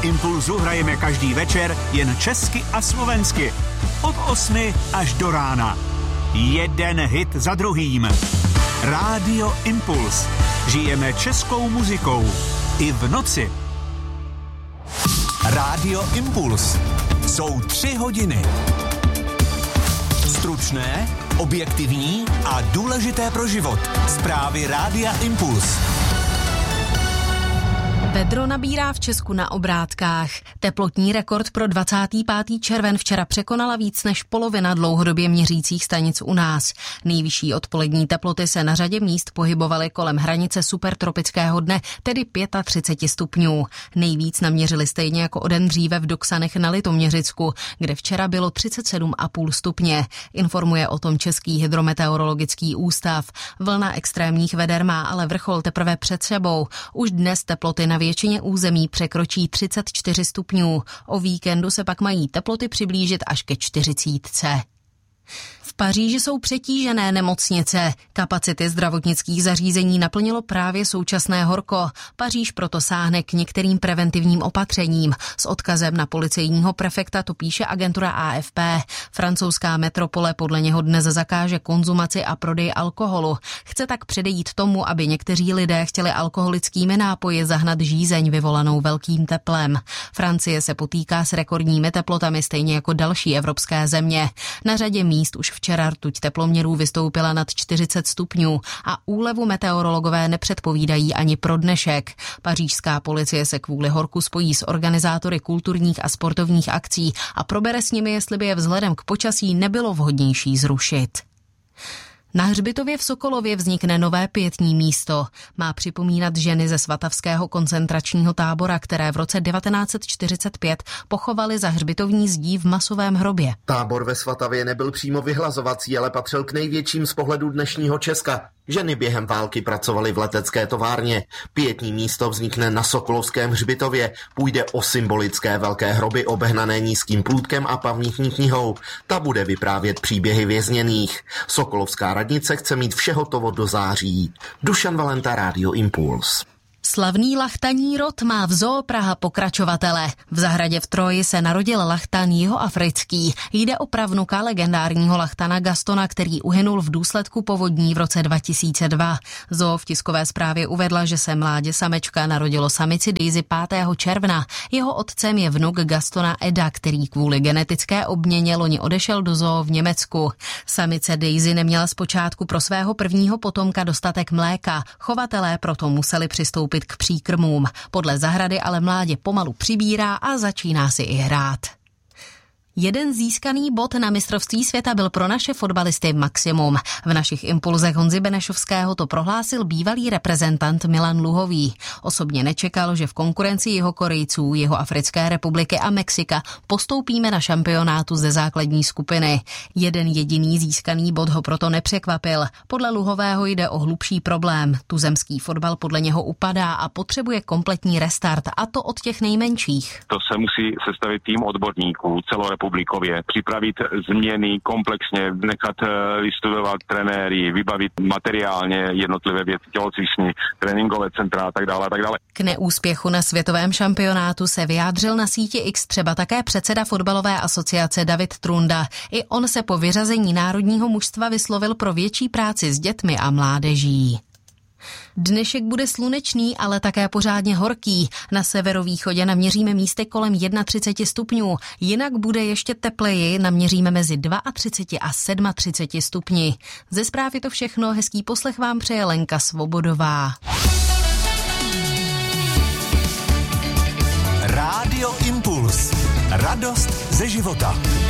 Impulzu hrajeme každý večer jen česky a slovensky. Od 8 až do rána. Jeden hit za druhým. Rádio Impuls. Žijeme českou muzikou. I v noci. Rádio Impuls. Jsou 3 hodiny. Stručné, objektivní a důležité pro život. Zprávy Rádia Impuls. Vedro nabírá v Česku na obrátkách. Teplotní rekord pro 25. červen včera překonala víc než polovina dlouhodobě měřících stanic u nás. Nejvyšší odpolední teploty se na řadě míst pohybovaly kolem hranice supertropického dne, tedy 35 stupňů. Nejvíc naměřili stejně jako o den dříve v Doksanech na Litoměřicku, kde včera bylo 37,5 stupně. Informuje o tom Český hydrometeorologický ústav. Vlna extrémních veder má ale vrchol teprve před sebou. Už dnes teploty na většině území překročí 34 stupňů. O víkendu se pak mají teploty přiblížit až ke 40. V Paříži jsou přetížené nemocnice. Kapacity zdravotnických zařízení naplnilo právě současné horko. Paříž proto sáhne k některým preventivním opatřením. S odkazem na policejního prefekta to píše agentura AFP. Francouzská metropole podle něho dnes zakáže konzumaci a prodej alkoholu. Chce tak předejít tomu, aby někteří lidé chtěli alkoholickými nápoji zahnat žízeň vyvolanou velkým teplem. Francie se potýká s rekordními teplotami stejně jako další evropské země. Na řadě míst už včera rtuť teploměrů vystoupila nad 40 stupňů a úlevu meteorologové nepředpovídají ani pro dnešek. Pařížská policie se kvůli horku spojí s organizátory kulturních a sportovních akcí a probere s nimi, jestli by je vzhledem k počasí nebylo vhodnější zrušit. Na hřbitově v Sokolově vznikne nové pietní místo. Má připomínat ženy ze Svatavského koncentračního tábora, které v roce 1945 pochovaly za hřbitovní zdí v masovém hrobě. Tábor ve Svatavě nebyl přímo vyhlazovací, ale patřil k největším z pohledu dnešního Česka. Ženy během války pracovaly v letecké továrně. Pietní místo vznikne na Sokolovském hřbitově. Půjde o symbolické velké hroby obehnané nízkým plůtkem a pamětní knihou. Ta bude vyprávět příběhy vězněných. Sokolovská radnice chce mít vše hotovo do září. Dušan Valenta, Rádio Impuls. Slavný lachtaní rod má v Zoo Praha pokračovatele. V zahradě v Troji se narodil lachtan jihoafrický. Jde o pravnuka legendárního lachtana Gastona, který uhynul v důsledku povodní v roce 2002. Zoo v tiskové zprávě uvedla, že se mládě samečka narodilo samici Daisy 5. června. Jeho otcem je vnuk Gastona Eda, který kvůli genetické obměně loni odešel do zoo v Německu. Samice Daisy neměla zpočátku pro svého prvního potomka dostatek mléka. Chovatelé proto museli přistoupit k příkrmům. Podle zahrady ale mládě pomalu přibírá a začíná si i hrát. Jeden získaný bod na mistrovství světa byl pro naše fotbalisty maximum. V našich impulzech Honzy Benešovského to prohlásil bývalý reprezentant Milan Luhový. Osobně nečekal, že v konkurenci Jihokorejců, Jihoafrické republiky a Mexika postoupíme na šampionátu ze základní skupiny. Jeden jediný získaný bod ho proto nepřekvapil. Podle Luhového jde o hlubší problém. Tuzemský fotbal podle něho upadá a potřebuje kompletní restart, a to od těch nejmenších. To se musí sestavit tým odborníků celorepublikově, připravit změny komplexně, nechat vystudovat trenéry, vybavit materiálně jednotlivé věci, tělocvičny, tréninkové centra a tak dále. K neúspěchu na světovém šampionátu se vyjádřil na síti X třeba také předseda fotbalové asociace David Trunda. I on se po vyřazení národního mužstva vyslovil pro větší práci s dětmi a mládeží. Dnešek bude slunečný, ale také pořádně horký. Na severovýchodě naměříme místy kolem 31 stupňů, jinak bude ještě tepleji, naměříme mezi 32 a 37 stupni. Ze zpráv je to všechno, hezký poslech vám přeje Lenka Svobodová. Rádio Impuls. Radost ze života.